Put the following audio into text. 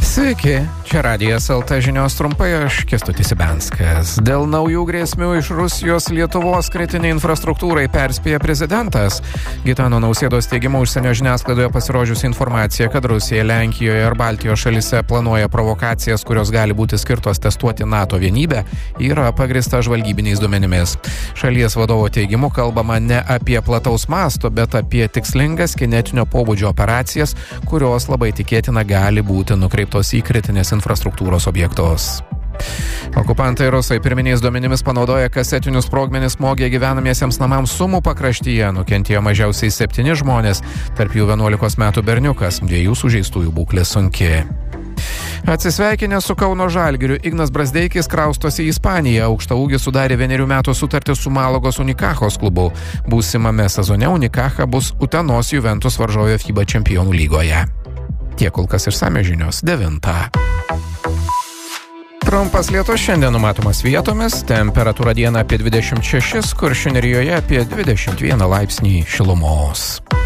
Sveiki, čia Radijas LT žinios trumpai, aš Kęstutis Ibenskas. Dėl naujų grėsmių iš Rusijos Lietuvos kritinei infrastruktūrai perspėja prezidentas. Gitano Nausėdos teigimu užsienio žiniasklaidoje pasirodžiusi informacija, kad Rusija Lenkijoje ir Baltijos šalyse planuoja provokacijas, kurios gali būti skirtos testuoti NATO vienybę, yra pagrįsta žvalgybiniais duomenimis. Šalies vadovo teigimu kalbama ne apie plataus masto, bet apie tikslingas kinetinio pobūdžio operacijas, kurios labai tikėtina gali būti nukreiptos į kritinės infrastruktūros objektus. Okupantai rusai pirminiais duomenimis panaudoja kasetinius sprogmenis smogė gyvenamiesiems namams Sumų pakraštyje. Nukentėjo mažiausiai 7 žmonės, tarp jų 11 metų berniukas, 2 sužeistųjų būklė sunki. Atsisveikinęs su Kauno Žalgiriu, Ignas Brazdeikis kraustosi į Ispaniją. Aukštaūgis sudarė 1 metų sutartį su Malagos Unikachos klubu. Būsimame sezone Unikacha bus Utenos Juventus varžovė FIBA čempionų lygoje. Tiek kol kas išsame žinios 9. Trumpas lietus šiandien numatomas vietomis, temperatūra dieną apie 26, Kuršių nerijoje apie 21 laipsnį šilumos.